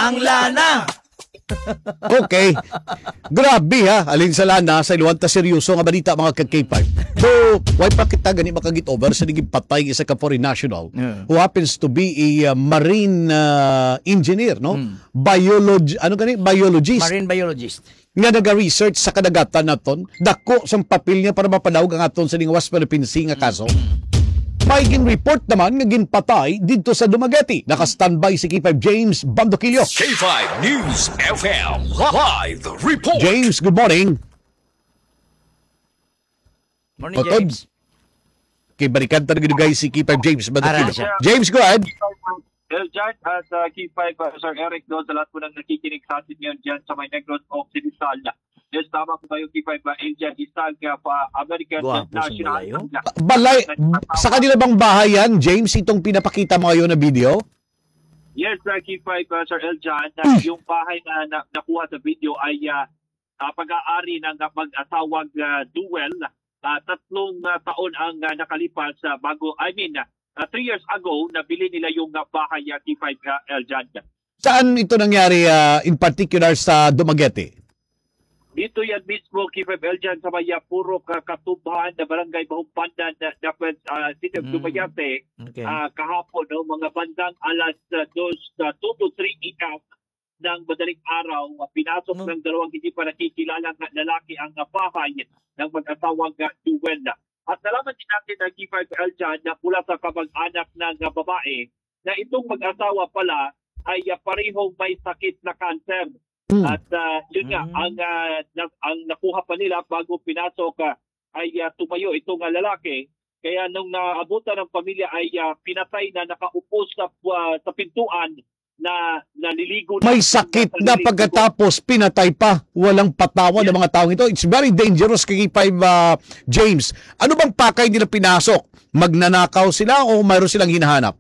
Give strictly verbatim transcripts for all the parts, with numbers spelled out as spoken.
ang lana. Okay. Grabe ha. Alin sa lana sa iluwan ta seryoso nga balita mga ka-K five. So, why pa kita gani makagit over sa naging patay isa ka foreign national Yeah. who happens to be a uh, marine uh, engineer, no? Biology, ano gani? Biologist. Marine biologist. Nga naga-research sa kadagatan naton, dako sang papel niya para mapadawag ang aton sa Lingawas Philippines nga kaso. May gin-report naman nga ginpatay dito sa Dumaguete. Naka-standby si K five James Bandoquillo. K five News F M Live Report. James, good morning. Morning, Otod. James. Kay balikan talaga guys si K five James Bandoquillo. Ara siya. James, go ahead. Eljan at uh, K five, uh, Sir Eric, doon sa lahat po nang nakikinig sa atin ngayon dyan sa may Negros Occidental. Yes, tama po kayo, K five, uh, Eljan, isang uh, pa American Gwapo si National. Malayo. Balay, sa kanila bang bahay yan, James, itong pinapakita mo ngayon na video? Yes, uh, K five, uh, Sir Eljan, uh, yung bahay na, na nakuha sa video ay uh, uh, pag-aari ng uh, mag-asawang uh, duel. Uh, tatlong uh, taon ang uh, nakalipas uh, bago, I mean, uh, Uh, three years ago, nabili nila yung uh, bahay uh, K five uh, Eljan. Saan ito nangyari uh, in particular sa Dumaguete? Dito yan mismo, K five Eljan, sa may uh, puro uh, katubhan na barangay Bahumpandan na uh, uh, City of Mm. Dumaguete. Okay. uh, kahapon, no, mga bandang alas uh, dos, uh, two to three a.m. ng madaling araw, uh, pinasok Mm. ng dalawang hindi pa nakikilalang uh, lalaki ang uh, bahay ng mag-asawang uh, duel. At nalaman din natin na K five Eljan na mula sa kamag-anak ng uh, babae na itong mag-asawa pala ay uh, parehong may sakit na cancer. Hmm. At uh, yun nga, Mm. ang, uh, na, ang nakuha pa nila bago pinasok uh, ay uh, tumayo itong uh, lalaki. Kaya nung naabutan ng pamilya ay uh, pinatay na nakaupo sa, uh, sa pintuan na naliligo. May sakit na pagkatapos pinatay pa. Walang patawa ng mga taong ito. It's very dangerous kay K five uh, James. Ano bang pakay nila pinasok? Magnanakaw sila o mayroon silang hinahanap?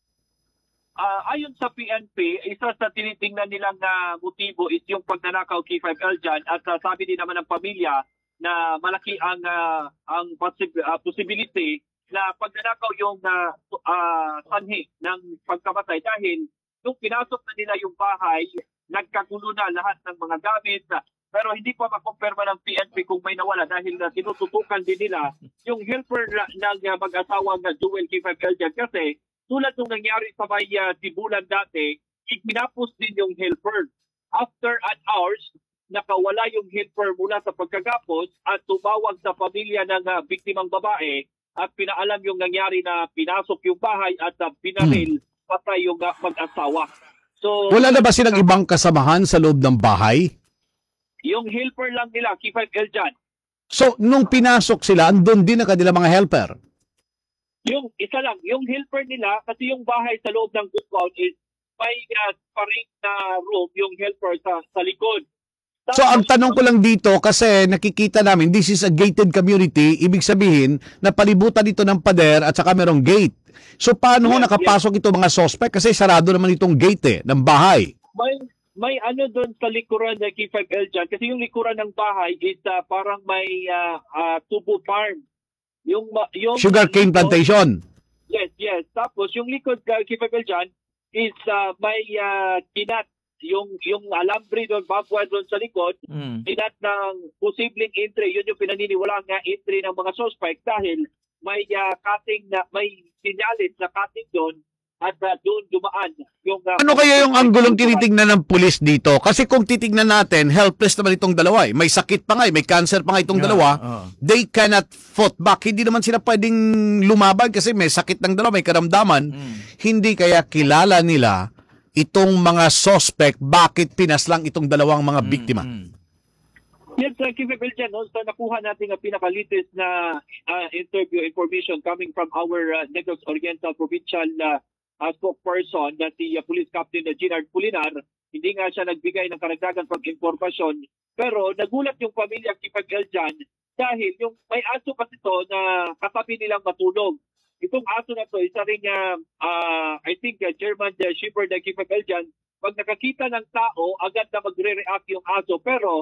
Uh, ayon sa P N P, isa sa tinitingnan nilang uh, motibo is yung pagnanakaw K five Eljan at uh, sabi din naman ng pamilya na malaki ang uh, ang posib- uh, possibility na pagnanakaw yung uh, uh, sanhi ng pagkamatay dahil nung pinasok na nila yung bahay, nagkagulo na lahat ng mga gamit uh, pero hindi pa makumpirma ng P N P kung may nawala dahil uh, tinututukan din nila yung helper na, ng uh, mag-asawang uh, Jewel K five Eljan kasi tulad nung nangyari sa may uh, Tibulan dati, ikinapos din yung helper. After an hours, nakawala yung helper mula sa pagkagapos at tumawag sa pamilya ng uh, biktimang babae at pinaalam yung nangyari na pinasok yung bahay at uh, pinaril patay yung uh, mag-asawa. So, Wala na ba silang ibang kasamahan sa loob ng bahay? yung helper lang nila, K five Eljan, So, nung pinasok sila, andun din na kanila mga helper. yung isa lang, yung helper nila, kasi yung bahay sa loob ng compound is may uh, paring na room, yung helper sa, sa likod. So, ang tanong ko lang dito, kasi nakikita namin, this is a gated community, ibig sabihin, na palibutan ito ng pader at saka merong gate. So, paano ho Yes, nakapasok ito mga suspect? Kasi sarado naman itong gate eh, ng bahay. May may ano doon sa likuran ng K five Eljan kasi yung likuran ng bahay is uh, parang may uh, uh, tubo farm. Yung ma- yung Sugarcane plantation. Yes, yes. Tapos yung likod ng K five Eljan is uh, may uh, kinat yung yung alambre doon, babwa doon sa likod, Mm. kinat ng posibleng entry. Yun yung pinaniniwalaan nga entry ng mga suspect dahil may uh, cutting na may sinyalis na cutting doon at uh, doon dumaan yung uh, Ano kaya yung anggulong tinitingnan ng pulis dito? Kasi kung titignan natin, helpless naman itong dalawa eh. May sakit pa nga eh, may cancer pa nga itong Yeah, dalawa. oh. They cannot fight back. Hindi naman sila pwedeng lumaban kasi may sakit ng dalawa, may karamdaman. Mm. Hindi kaya kilala nila itong mga suspect, bakit pinaslang itong dalawang mga biktima. Mm. Yes, uh, K five Eljan, no? So nakuha natin ang pinaka-latest na uh, interview information coming from our uh, Negros Oriental Provincial uh, uh, spokesperson na si uh, Police Captain uh, Ginard Pulinar. Hindi nga siya nagbigay ng karagdagan pag-impormasyon. Pero nagulat yung pamilya K five Eljan dahil yung may aso kasi ito na katabi nilang matulog. Itong aso na to, isa rin uh, uh, I think uh, German uh, Shepherd na K five Eljan, pag nakakita ng tao, agad na magre-react yung aso. Pero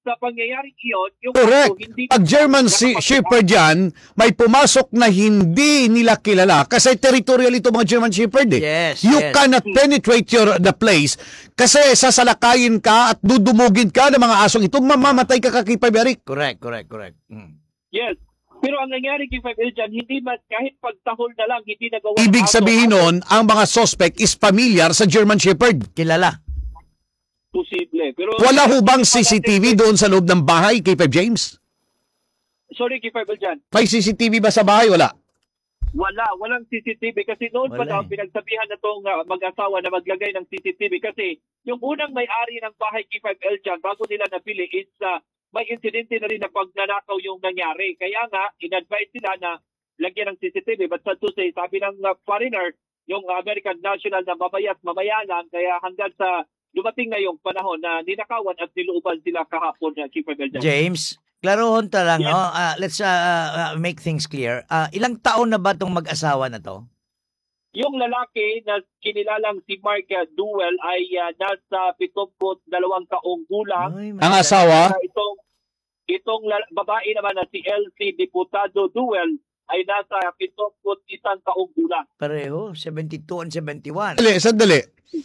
sa pangyayaring iyon, yung Correct. kaso, hindi Pag German si Shepherd yan, may pumasok na hindi nila kilala kasi territorial ito mga German Shepherd eh. Yes, You yes. cannot penetrate your the place kasi sasalakayin ka at dudumugin ka ng mga asong ito, mamamatay ka kakipay-berik. Correct, correct, correct. Mm. Yes. Pero ang nangyari kay five L dyan, hindi man, kahit pagtahol na lang, hindi nagawa. Ibig ng sabihin aso- nun, ang mga suspect is familiar sa German Shepherd. Kilala. Posible. Pero, Wala ho bang C C T V doon sa loob ng bahay kay Five James? Sorry kay five L dyan. May C C T V ba sa bahay? Wala. Wala, walang C C T V kasi noon pa Wala daw eh. pinagsabihan na itong uh, mag-asawa na maglagay ng C C T V kasi yung unang may-ari ng bahay kay five L dyan bago nila napili is uh, may insidente na rin na pagnanakaw yung nangyari. Kaya nga, in-advise sila na lagyan ng C C T V. But sad to say, sabi ng uh, foreigner, yung uh, American national na mamayat mamaya lang, kaya hanggang sa dumating na yung panahon na ninakawan at niluuban sila kahapon na uh, kay five L dyan. James, klarohon ta lang, Yes. no? Ah, let's uh, uh, make things clear. Ah, ilang taon na ba tong mag-asawa na to? Yung lalaki na kinilalang si Mark uh, Duell ay uh, nasa pitongput dalawang taong gulang. Ay, Ang masaya. asawa, Uh, itong itong lala- babae naman na si L C Diputado Duell ay nasa pitongput isang taong gulang. Pareho, seventy-two and seventy-one. Sandali, sandali.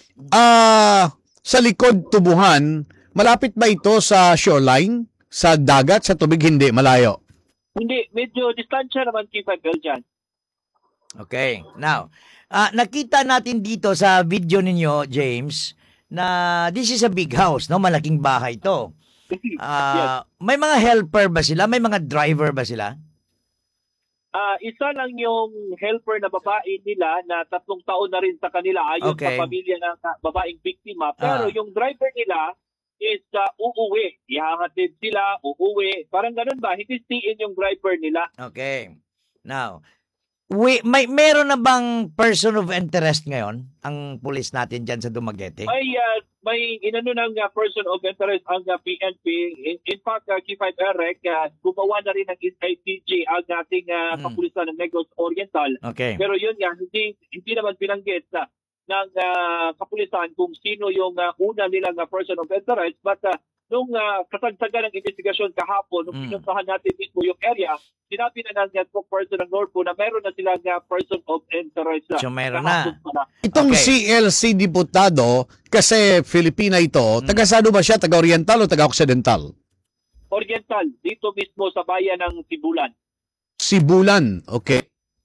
Ah, sa likod tubuhan, malapit ba ito sa shoreline? Sa dagat, sa tubig, hindi, malayo. Hindi, medyo distansya naman kay five L dyan. Okay. Now, ah, nakita natin dito sa video ninyo, James, na this is a big house, no? Malaking bahay to. Ah, may mga helper ba sila? May mga driver ba sila? Ah, isa lang yung helper na babae nila na tatlong taon na rin sa kanila ayon Okay. sa pamilya ng ah, babaeng biktima. Pero Ah. yung driver nila is uh, uuwi. Ihahatid sila, uuwi. Parang ganun ba? Hindi stay-in yung driver nila. Okay. Now, we, may meron na bang person of interest ngayon ang pulis natin dyan sa Dumaguete? May uh, may inano ng uh, person of interest ang uh, P N P. In, in fact, uh, K five Eric, uh, gumawa na rin ng I T G ang ating uh, Hmm. kapulisan ng Negros Oriental. Okay. Pero yun nga, hindi, hindi naman binanggit uh, ng uh, kapulisan kung sino yung uh, una nilang uh, person of interest. But uh, nung uh, kasagsagan ng investigasyon kahapon, nung Mm. pinuntahan natin mismo yung area, sinabi na ng uh, spokesperson ng Norpo na meron na silang uh, person of interest. Uh, So, meron na. kahapon pa na. Itong Okay. C L C Diputado, kasi Filipina ito, taga saan ba siya? Taga Oriental o taga Occidental? Oriental, dito mismo sa bayan ng Sibulan. Sibulan, okay.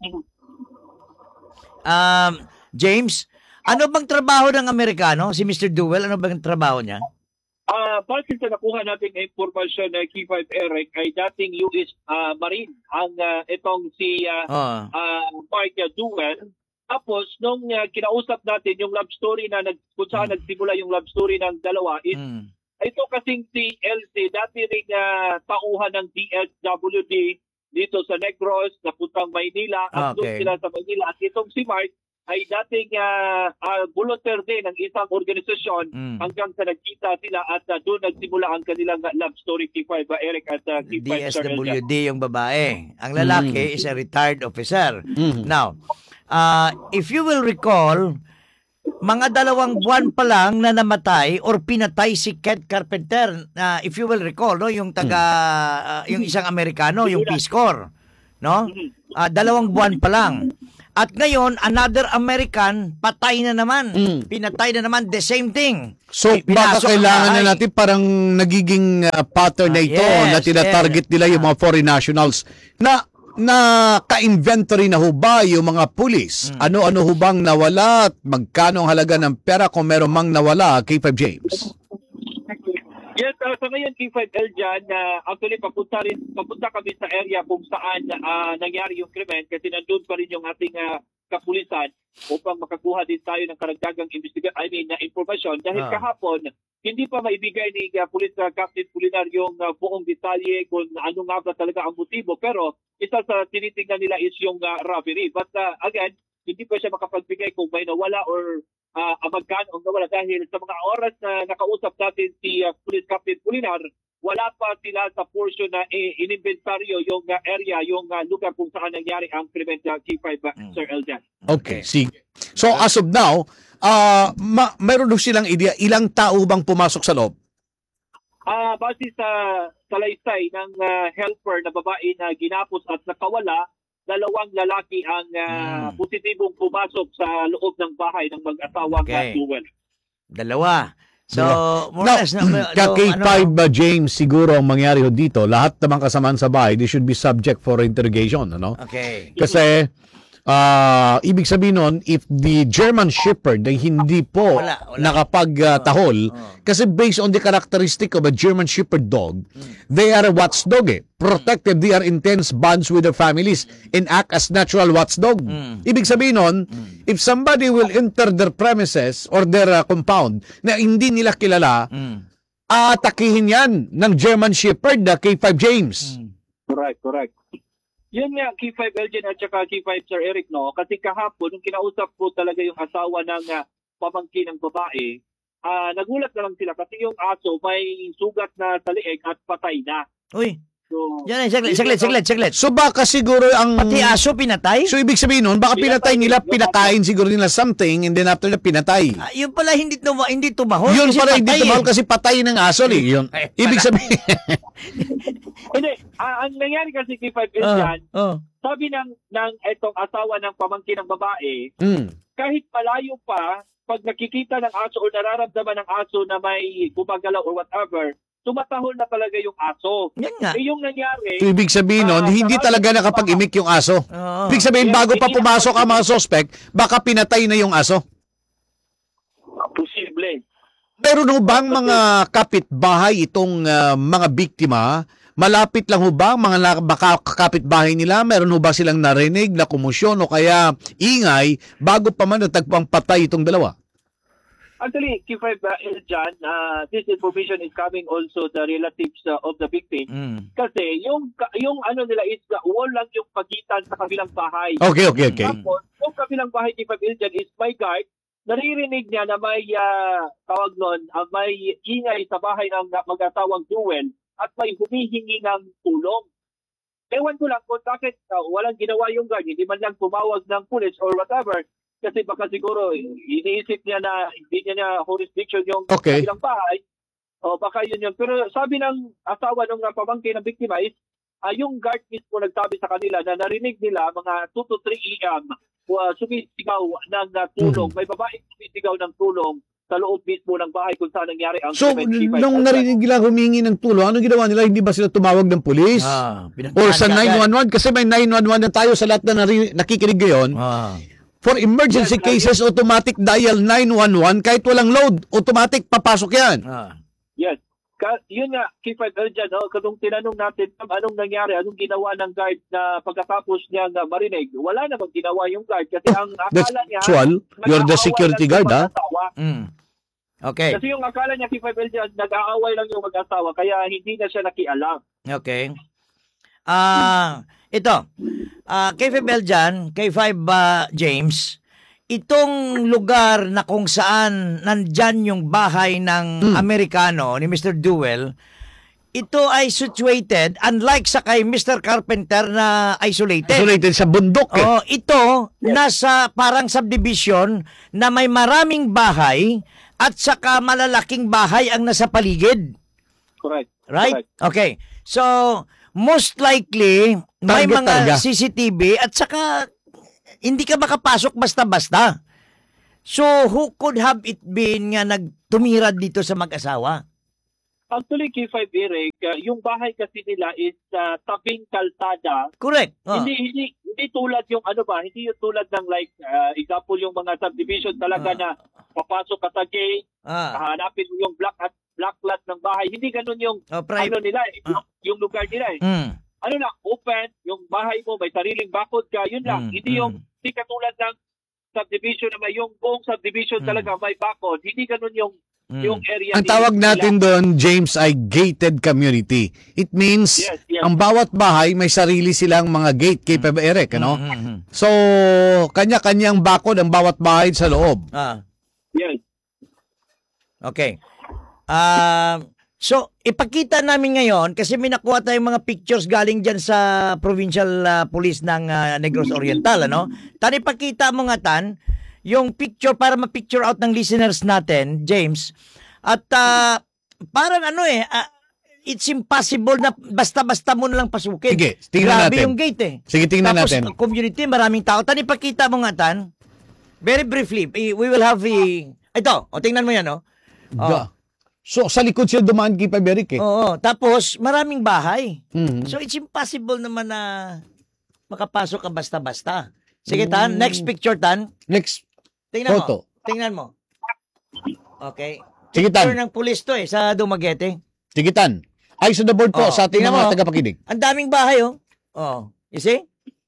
Um, James, ano bang trabaho ng Amerikano? Si Mister Duell, ano bang trabaho niya? Ah, base sa nakuha nating impormasyon na K five Eric ay dating U S ah, Marine ang ah, itong si ah, Oh. ah, Mark Duell. Tapos nung ah, kinausap natin yung love story na nag kung saan nagsimula yung love story ng dalawa is Mm. ito kasing si L C dati ring ah, tauhan ng D S W D dito sa Negros, napuntang Maynila at doon Okay. sila sa Maynila. At itong si Mark ay dating uh, uh, volunteer din ng isang organisasyon Mm. hanggang sa nagkita sila at uh, doon nagsimula ang kanilang uh, love story K five uh, Eric at uh, K D five S Sir W Elja. D yung babae. Ang lalaki is a retired officer. Mhm. Now, uh, if you will recall, mga dalawang buwan pa lang na namatay or pinatay si Kent Carpenter. Uh, if you will recall, no, yung taga uh, yung isang Amerikano, yung Peace Corps, no? Uh, dalawang buwan pa lang. At ngayon, another American patay na naman. Mm. Pinatay na naman the same thing. So, Ay, baka pinasok ang kailangan na bahay. natin parang nagiging uh, pattern na Ah, ito yes, na tinatarget yes. nila yung mga foreign nationals na na ka-inventory na ho ba yung mga pulis? Hmm. Ano-ano ho bang nawala at magkano ang halaga ng pera kung meron mang nawala, K five James? Yes, uh, sa ngayon K five L dyan, uh, actually papunta, rin, papunta kami sa area kung saan uh, nangyari yung krimen kasi nandun pa rin yung ating uh, kapulisan upang makakuha din tayo ng karagdagang investiga I mean, na impormasyon. Dahil Ah. kahapon, hindi pa maibigay ni uh, Police uh, Captain Pulinar yung uh, buong detalye kung ano nga ba talaga ang motibo. Pero isa sa tinitingnan nila is yung uh, robbery. But uh, again, hindi pa siya makapagbigay kung may nawala or uh, magkano ang nawala dahil sa mga oras na nakausap natin si uh, Police Captain Pulinar, wala pa sila sa portion na eh, inimbentaryo yung uh, area, yung uh, lugar kung saan nangyari ang krimen ng K five uh, Mm. Sir Eljan. Okay, sige. So, as of now, uh, ma- meron ho silang idea, ilang tao bang pumasok sa loob? Ah, base sa salaysay ng ah, helper na babae na ginapos at nakawala, dalawang lalaki ang ah, Mm. positibong pumasok sa loob ng bahay ng mag-asawang Okay. Duwel. Dalawa. So, more Now, or less, no, kaya no, K ano, five uh, James, siguro ang mangyari ho dito, lahat naman kasamaan sa bahay, they should be subject for interrogation. Ano? Okay. Kasi, ah, ibig sabihin nun, if the German Shepherd ay hindi po Wala, wala. nakapagtahol, Oh. kasi based on the characteristic of a German Shepherd dog, they are a watchdog eh. Protective, they are intense bonds with their families and act as natural watchdog. Mm. Ibig sabihin nun, if somebody will enter their premises or their uh, compound na hindi nila kilala, Mm. aatakihin yan ng German Shepherd, the K five James. Mm. Correct, correct. Yun nga, K five Elgin at saka K five Sir Eric, no? Kasi kahapon, nung kinausap po talaga yung asawa ng ah, pamangkin ng babae, ah nagulat na lang sila kasi yung aso may sugat na sa leeg at patay na. Uy, So, yan, saglit, saglit, saglit, saglit. So baka siguro ang... Pati aso pinatay? So ibig sabihin nun, baka pinatay nila, pinakain siguro nila something and then after na pinatay. Ah, yun pala hindi tuma hindi tumahol. Yun kasi pala hindi patay tumahol eh. kasi patay ng aso eh. Yun. Ay, Ibig pala. sabihin... hindi, ah, ang nangyari kasi K five Oh, Elgin, oh. sabi ng, ng etong asawa ng pamangkin ng babae, Mm. kahit malayo pa, pag nakikita ng aso o nararamdaman ng aso na may gumagalaw or whatever, tumatahol na talaga yung aso. Yan nga. Eh, yung nangyari, So ibig sabihin nun, Ah, hindi sa- talaga nakapag-imik yung aso. Oo. Ibig sabihin, Yeah, bago pa hindi pumasok ang mga nakapag-imik. suspect, baka pinatay na yung aso. posible. Meron ho bang mga kapitbahay itong ah, mga biktima? Malapit lang ho ba ang mga na- baka kapitbahay nila? Meron ho ba silang narinig na kumusyon o kaya ingay bago pa man natagpang patay itong dalawa? Actually, K five uh, Eljan, uh, this information is coming also the relatives uh, of the victim. Mm. Kasi yung ka- yung ano nila is uh, wall lang yung pagitan sa kabilang bahay. Okay, okay, okay. Tapos, yung kabilang bahay K five Eljan is my guard. Naririnig niya na may uh, tawag nun, uh, may ingay sa bahay ng mag-asawang Duwel at may humihingi ng tulong. Ewan ko lang kung bakit uh, walang ginawa yung guard, hindi man lang tumawag ng police or whatever. Kasi baka siguro iniisip niya na hindi niya na jurisdiction yung Okay. kabilang bahay. O baka yun yun. Pero sabi ng asawa ng uh, pamangkin ng biktima is, uh, yung guard mismo nagsabi sa kanila na narinig nila mga two to three a m uh, sumisigaw ng uh, tulong. Mhm. May babae sumisigaw ng tulong sa loob mismo ng bahay kung saan nangyari ang So, seventy-five. nung narinig nila humingi ng tulong, ano ginawa nila? Hindi ba sila tumawag ng pulis? Ah, Or sa pinagtahan ka nine agad. one one? Kasi may nine one one na tayo sa lahat na nari- nakikinig ngayon. Ah. For emergency Yes, cases, automatic dial nine one one. Kahit walang load, automatic papasok yan. Ah. Yes. Ka- yun nga, K five Eljan, no? Kung tinanong natin, "Ma'am, anong nangyari, anong ginawa ng guard na pagkatapos niya nga marinig, wala namang ginawa yung guard kasi ang That's akala niya, actual. You're the nag-aaway security lang guard, yung ha? mag-asawa. Mm. Okay. Kasi yung akala niya, K five Eljan, nag-aaway lang yung mag-asawa, kaya hindi na siya nakialam. Okay. Ah, ito. Ah, K five Beljan, K five ah, James, itong lugar na kung saan nandyan yung bahay ng Amerikano ni Mister Duel, ito ay situated, unlike sa kay Mister Carpenter na isolated. Isolated sa bundok eh. Oh, ito nasa parang subdivision na may maraming bahay at saka malalaking bahay ang nasa paligid. Correct. Right? Correct. Okay. So, most likely, may Target mga talaga. C C T V at saka hindi ka makapasok basta-basta. So, who could have it been nga nagtumira dito sa mag-asawa? Actually, K five Eric, uh, yung bahay kasi nila is uh, tabing kalsada. Correct. Oh. Hindi hindi hindi tulad yung ano ba, hindi yung tulad ng like uh, example yung mga subdivision talaga Ah. na papasok ka sa gate, Ah. hanapin mo yung black at black lot ng bahay. Hindi ganun yung Oh, ano private. nila, eh, yung, yung lugar nila. Eh. Mm. Ano na, open, yung bahay mo, may sariling bakod ka, yun lang. Mm, Hindi mm. yung, hindi katulad ng subdivision na may yung buong subdivision Mm. talaga may bakod. Hindi ganun yung Mm. yung area Ang ni- tawag nila. natin doon, James, ay gated community. It means, Yes, yes. ang bawat bahay may sarili silang mga gate, K five Eric, ano? Mm, mm, mm. So, kanya-kanyang bakod ang bawat bahay sa loob. Ah. Yes. Okay. Ah, so, ipakita namin ngayon kasi may nakuha tayong mga pictures galing dyan sa provincial ah, police ng ah, Negros Oriental, ano? Tan, ipakita mo nga, Tan, yung picture para ma-picture out ng listeners natin, James. At ah, parang ano eh, ah, it's impossible na basta-basta mo na lang pasukin. Sige, tingnan Grabe natin. yung gate eh. Sige, tingnan Tapos, natin. community, maraming tao. Tan, ipakita mo nga, Tan. Very briefly, eh, we will have a... Ito, o tingnan mo yan, no? Oh. Da. So, sa likod siya dumaan kay Paberic eh. Oo, tapos maraming bahay. Mhm. So it's impossible naman na makapasok ka basta-basta. Sige, Tan, next picture, Tan. Next Tingnan photo. mo. Tingnan mo. Okay. Sige, Tan. Picture ng pulis to eh, sa Dumaguete. Tigitan. Ay, sa the board po Oh, sa ating tingnan mga mo. tagapakinig. Ang daming bahay, oh. Oh, you see?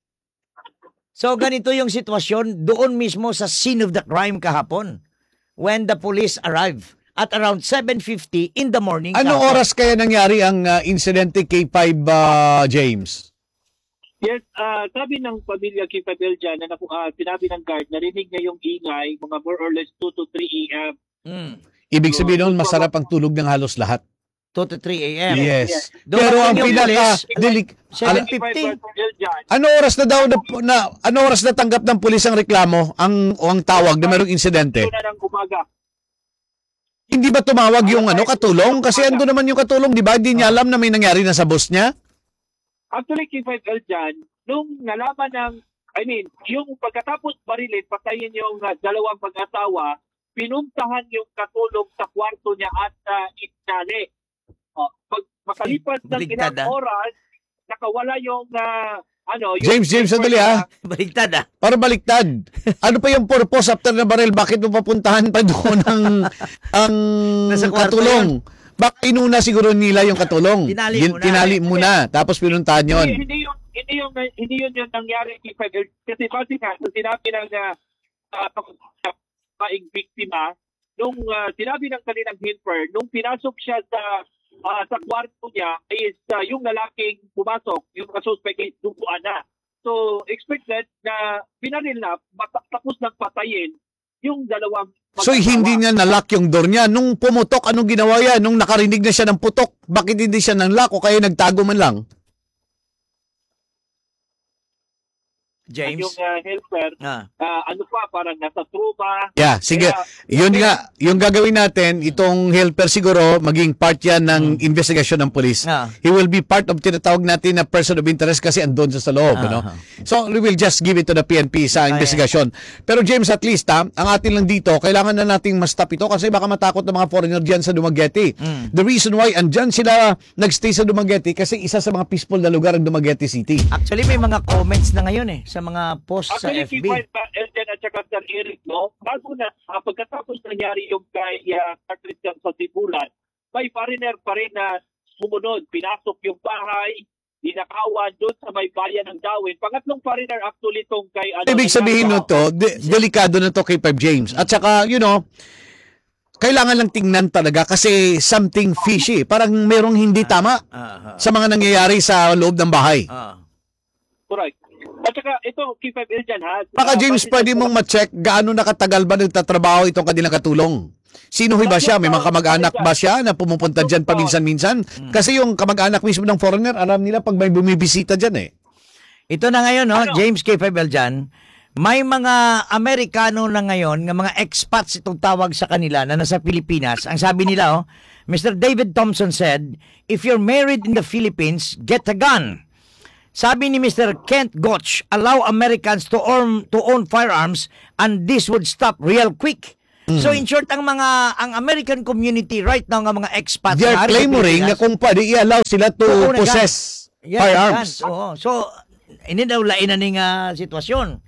So, ganito yung sitwasyon doon mismo sa scene of the crime kahapon when the police arrived at around seven fifty in the morning. Anong kahapon. oras kaya nangyari ang uh, insidente K five uh, James? Yes, ah, sabi ng pamilya K five L dyan, na naku- ah, sinabi ng guard, narinig niya yung ingay, mga more or less two to three a m. Mm, Ibig sabihin noon, masarap ang tulog ng halos lahat. two to three a m. Yes. Doon Pero ang yung pinaka... police, Delik, seven ala- fifty. K five L dyan, ano oras na daw na, na ano oras na tanggap ng pulis ang reklamo ang o ang tawag na mayroong insidente? una ng umaga. Hindi ba tumawag yung ano katulong? Kasi ando naman yung katulong, di ba? Hindi niya alam na may nangyari na sa boss niya. Actually, K five L dyan, nung nalaman ng, I mean, yung pagkatapos barilin, patayin yung ah, dalawang mag-asawa, pinuntahan yung katulong sa kwarto niya at uh, itnali. Oh, pag makalipas ng Baligtad, ilang ah. oras, nakawala yung, ah, ano, yung... James, James, sandali, ha? Baliktad ah. Para baliktad. Ano pa yung purpose after na baril? Bakit mo papuntahan pa doon ang, ang Nasa kwarto katulong? Baka inuna siguro nila yung katulong. Tinali Gin- muna. Tinali muna. Tapos pinuntahan yon. Hindi, hindi yun, hindi yun, hindi yun yung nangyari kay K five L. Kasi base nga, nung sinabi ng uh, uh, paing biktima, nung uh, sinabi ng kanilang helper, nung pinasok siya sa uh, sa kwarto niya, is uh, yung lalaking pumasok, yung kasuspect is duguan na. So, expected na binaril na, mat- tapos nang patayin yung dalawang So hindi niya nalock yung door niya. Nung pumutok, anong ginawa yan? Nung nakarinig na siya ng putok, bakit hindi siya nang lock o kaya nagtago man lang? James. yung uh, helper, Ah. uh, ano pa, parang nasa truba. Yeah, sige. Kaya- Yun nga, yung gagawin natin, itong helper siguro, maging part yan ng investigation ng police. Ah. He will be part of tinatawag natin na person of interest kasi andun siya sa loob. Ah. Ano? So, we will just give it to the P N P sa investigation. Pero James, at least, ha, ang atin lang dito, kailangan na nating ma-stop ito kasi baka matakot ng mga foreigner dyan sa Dumaguete. Mm. The reason why andyan sila nagstay sa Dumaguete kasi isa sa mga peaceful na lugar ang Dumaguete City. Actually, may mga comments na ngayon eh, sa mga post sa Actually, F si B. Five Elden at saka Sir Eric, no? Bago na, ah, pagkatapos nangyari yung kay uh, Cartridge sa Sibulan, may foreigner pa rin na sumunod, pinasok yung bahay, dinakawan doon sa may bayan ng Dawin. Pangatlong foreigner actually itong kay... Ano, Ibig sabihin no to, de- delikado na to kay Five James. At saka, you know, kailangan lang tingnan talaga kasi something fishy. Parang merong hindi tama Ah, ah, sa mga nangyayari sa loob ng bahay. ah. Correct. At saka ito, K five L dyan, ha? Baka Ah, James, base pwede sa- mong ma-check gaano nakatagal ba nagtatrabaho itong kanilang katulong? Sino ba siya? May mga kamag-anak ba siya na pumupunta dyan paminsan-minsan? Kasi yung kamag-anak mismo ng foreigner, alam nila pag may bumibisita dyan eh. Ito na ngayon, no? Ano? James K five L dyan, may mga Amerikano na ngayon, ng mga expats itong tawag sa kanila na nasa Pilipinas. Ang sabi nila, oh, Mister David Thompson said, if you're married in the Philippines, get a gun. Sabi ni Mister Kent Gotch, allow Americans to own, to own firearms and this would stop real quick. So in short, ang mga ang American community right now, ng mga expats They are na clamoring na kung pwede i-allow sila to Oo, na possess Yan, firearms. yan. Oo. So, ini daw lain na ning ah, sitwasyon.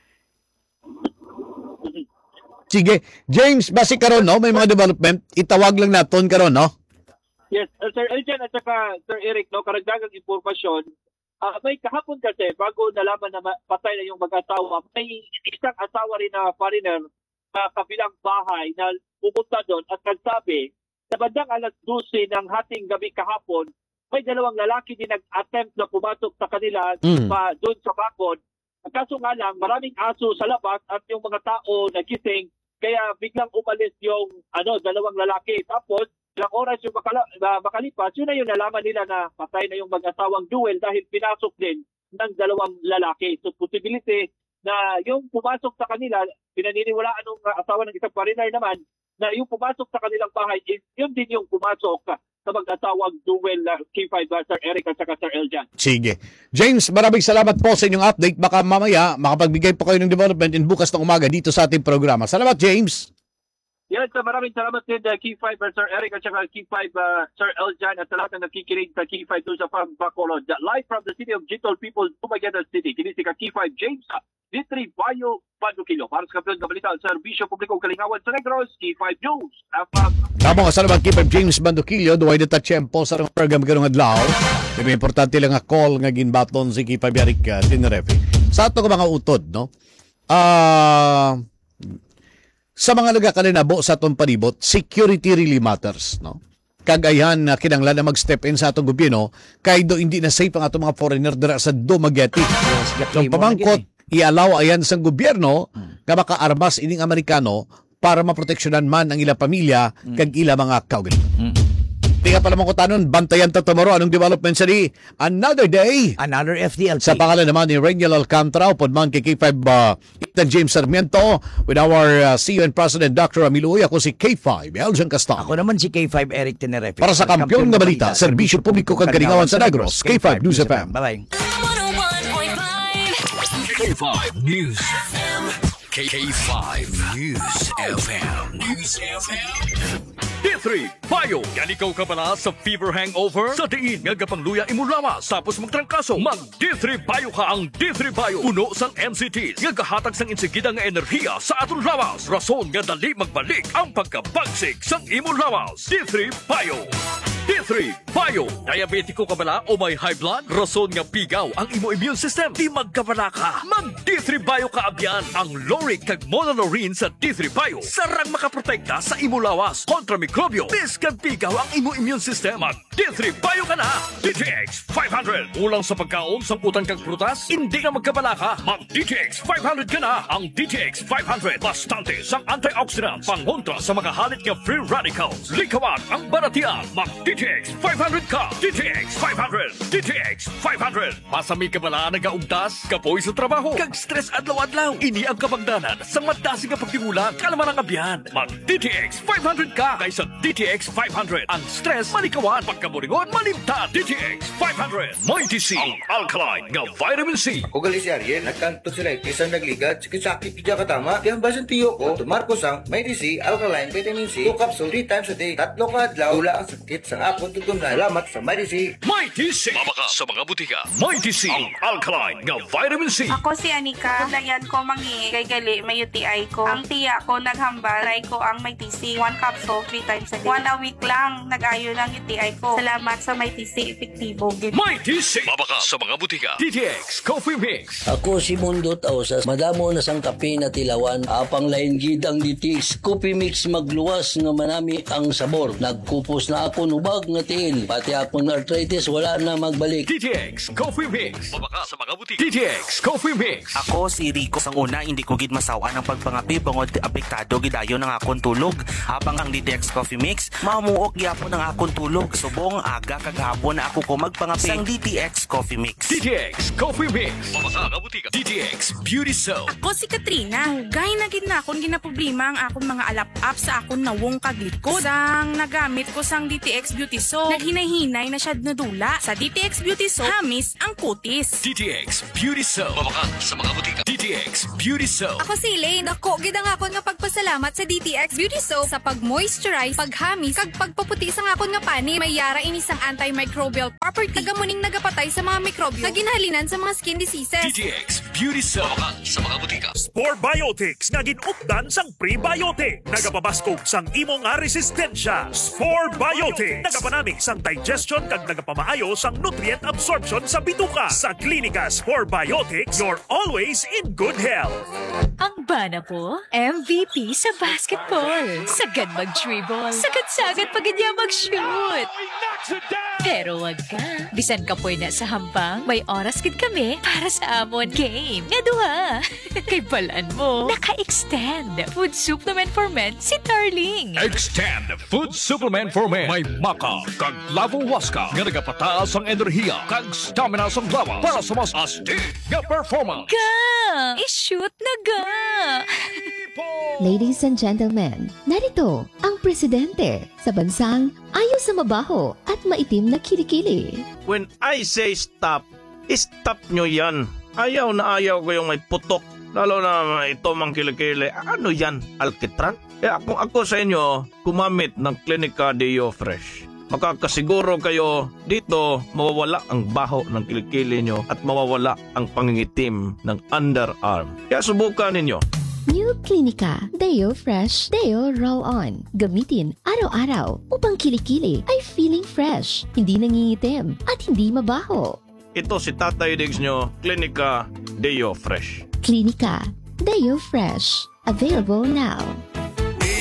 Sige. James, basi karon no, may mga development, itawag lang naton karon no. Yes, uh, Sir Eljan at saka Sir Eric, no, karagdagang impormasyon. Ah, may kahapon kasi, bago nalaman na ma- patay na yung mag-asawa, may isang asawa rin na foreigner sa kabilang bahay na pumunta doon at nagsabi, sa bandang alas dose ng hating gabi kahapon, may dalawang lalaki din nag-attempt na pumasok sa kanila Mm. pa doon sa bakod. Ang kaso nga lang, maraming aso sa labas at yung mga tao nagising, kaya biglang umalis yung ano dalawang lalaki. Tapos, ilang oras yung makala, uh, makalipas, yun na yung nalaman nila na patay na yung mag-asawang duel dahil pinasok din ng dalawang lalaki. So, possibility na yung pumasok sa kanila, pinaniniwalaan ng uh, asawa ng isang foreigner naman, na yung pumasok sa kanilang bahay is yun din yung pumasok sa mag-asawang duel na K five uh, Sir Eric at saka Sir Eljan. Sige. James, maraming salamat po sa inyong update. Baka mamaya makapagbigay po kayo ng development in bukas ng umaga dito sa ating programa. Salamat, James. Yes, uh, maraming salamat din uh, K five uh, Sir Eric at saka K five uh, Sir Eljan at sa lahat na nakikinig sa K five doon sa Farm Bacolod. Live from the city of Jitol People, Dumaguete City. Kini si K five James uh, D three Bayo Bandukilo. Para sa kapatid na balita sa Serbisyo Publikong Kalingawan sa Negros, K five News. Afam. Tama ka, salamat K five James Bandukilio. Duway na tachempo sa program ka ng adlaw. May importante lang nga call nga ginbaton si K five Eric uh, Tinrefe. Sa ato ka mga utod, no? Ah... Uh, sa mga nagakanabo sa atong panibot, security really matters, no? Kagayan na kinanglan na mag-step in sa atong gobyerno kay do hindi na safe ang atong mga foreigner dira sa Dumaguete. Yes, So pamangkot i-allow ayan sa gobyerno nga makaarmas ining Amerikano para maproteksyonan man ang ilang pamilya mm. kag ilang mga kaugali. Mm. Tinga pala mong kutanon, bantayan ta tomorrow anong development sa di another day. Another F D L P. Sa pangalan naman ni Reniel Alcantara, upod man kay K five uh, Ethan James Sarmiento, with our uh, C U N President Doctor Amiloy, ako si K five Eljan Castan. Ako naman si K five Eric Tenerife. Para sa kampiyon nga balita, serbisyo publiko kag kalingawan sa Negros, K five News F M. Bye-bye. K five News F M. K five News F M. News F M. D three Bayo. Yan ikaw ka pala sa fever hangover? Sa diin nga gapangluya imulawas tapos magtrangkaso. Mag D three Bayo ka ang D three Bayo. Puno sang M C Ts nga gahatag sang insigida nga enerhiya sa aton lawas. Rason nga dali magbalik ang pagkabagsik sang imulawas. D three Bayo. D three Bayo. Diabetiko ka bala o may high blood? Rason nga pigaw ang imo immune system. Di magkabala ka. Mag D three Bayo ka abyan. Ang Loric kag Monolorine sa D three Bayo. Sarang makaprotekta sa imo lawas kontra mikrobyo. Biskan pigaw ang imo immune system. Mag D three Bayo ka na. D T X five hundred. Ulang sa pagkaon sang utang kag prutas? Hindi ka magkabala ka. Mag D T X five hundred ka na. Ang D T X five hundred. Bastante sang antioxidants. Pangontra sa mga halit nga free radicals. Likawan ang baratian. Mag D T X five hundred ka. D T X five hundred. D T X five hundred. Pasami ka bala nagaugtas? Kapoy sa trabaho. Kag stress adlaw-adlaw. Ini ang kabangdanan sa madasi nga pagtimulan. Kalaman ang abyan. Mag D T X five hundred ka. Kaysa D T X five hundred. Ang stress malikawan. Pagkaburingon malimtan. D T X five hundred. Mighty C. Ang alkaline nga vitamin C. O gali si Ariel, nagkanto sila isang nagligat, sakit-sakit kaya katama. Kaya basan tiyo ko, tumarko sang Mighty C, alkaline, vitamin C, two capsule, three times a day, tatlo ka adlaw, wala ang sakit sang akong tutunan. Salamat sa Mighty C. Mighty C. Mabaka sa mga butika. Mighty C. Ang alkaline nga vitamin C. Ako si Anika. Kulayan ko mangi kay gali may U T I ko. Ang tiya ko naghambal. Try ko ang may T C. One capsule, three times a day. One a week lang. Nag-ayo ng U T I ko. Salamat sa may T C. Epektibo. Mighty C. Mabaka sa mga butika. D T X Coffee Mix. Ako si Mundo Tausas, madamo na sang kape na tilawan, apang lain gid ang D T X Coffee Mix magluwas nga manami ang sabor. Nagkupos na ako nubag nga tiil, pati akong arthritis wala na magbalik. D T X Coffee Mix. Mabaka sa mga butika. D T X Coffee Mix. Ako si Rico. Sang una, hindi ko gid masawa ng pagpangapi bangod apektado gidayo ng akong tulog. Habang ang D T X Coffee Mix, mamuok gyapon ng akong tulog. Subong aga kagahapon na ako ko magpangapi sang D T X Coffee Mix. D T X Coffee Mix. Mabaka sa butika. D T X Beauty Soap. Ako si Katrina. Gay na gid na akong ginaproblema ang akong mga alap-up sa akong nawong kaglikod. Sang nagamit ko sang D T X Beauty Soap, naghinay-hinay na siya nadula. Sa D T X Beauty Soap, hamis ang kutis. D T X Beauty Soap. Mabaka sa mga butika. D T X Beauty Soap. Ako si Elaine. Ako, gid ang akon nga pagpasalamat sa D T X Beauty Soap sa pag-moisturize, paghamis, kag pagpaputi sa akon nga pani. May yara ini sang antimicrobial property. Tagamuning nagapatay sa mga mikrobyo na ginhalinan sa mga skin diseases. D T X Beauty Soap. Mabaka sa mga butika. Spore Biotics nga ginupdan sang prebiotic. Nagapabaskog sang imo nga resistensya. Spore Biotics. Nagapanami sang digestion kag nagapamaayo sang nutrient absorption sa bituka. Sa klinika Spore Biotics, you're always in good health. Ang bana po, M V P sa basketball. Sagad mag-dribble. Sagad-sagad pagid niya mag-shoot. Pero wag ka. Bisan ka po na sa hambang, may oras gid kami para sa amon game. Nga duha. Kay balaan mo, naka-extend. Food supplement for men si Darling. Extend Food Supplement for Men. May maka kag lavo waska nga nagapataas ang enerhiya kag stamina sa lawas para sa mas astig nga performance. Ga! I-shoot na ga! Ladies and gentlemen, narito ang presidente sa bansang ayaw sa mabaho at maitim na kilikili. When I say stop, stop nyo yan. Ayaw na ayaw ko yung may putok. Lalo na ito mang kilikili. Ano yan? Alkitran? Kaya kung ako sa inyo, gumamit ng Clinica Deo Fresh. Makakasiguro kayo dito mawawala ang baho ng kilikili nyo at mawawala ang pangingitim ng underarm. Kaya subukan ninyo. New Clinica Deo Fresh Deo Roll-On. Gamitin araw-araw upang kilikili ay feeling fresh, hindi nangingitim at hindi mabaho. Ito si Tatay Diggs nyo, Clinica Deo Fresh. Clinica Deo Fresh. Available now.